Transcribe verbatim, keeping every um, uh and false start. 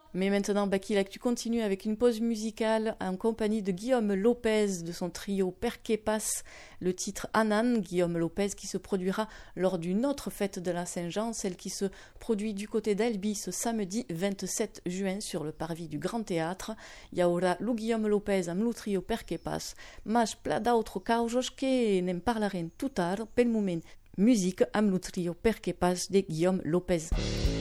Mais maintenant, Bakilak, tu continues avec une pause musicale en compagnie de Guillaume Lopez de son trio Perquepas, le titre Anan. Guillaume Lopez qui se produira lors d'une autre fête de la Saint-Jean, celle qui se produit du côté d'Albi ce samedi vingt-sept juin sur le parvis du Grand Théâtre. Y haurà lo Guillaume Lopez amb lo trio Perquepas, mas pla d'autres caujos que n'en parlarem tout tard. Pel moment, musique amb lo trio Perquepas de Guillaume Lopez.